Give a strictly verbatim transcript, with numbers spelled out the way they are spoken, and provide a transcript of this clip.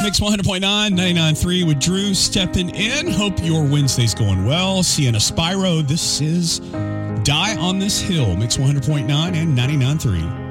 Mix one hundred point nine, ninety-nine point three with Drew stepping in. Hope your Wednesday's going well. Sienna Spyro, this is Die on This Hill. Mix one hundred point nine and ninety-nine point three.